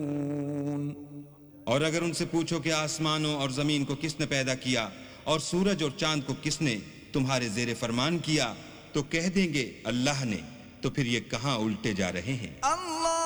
और अगर उनसे पूछो कि आसमानों और जमीन को किसने पैदा किया और सूरज और चांद को किसने तुम्हारे ज़ेरे फरमान किया, तो कह देंगे अल्लाह ने। तो फिर ये कहां उल्टे जा रहे हैं।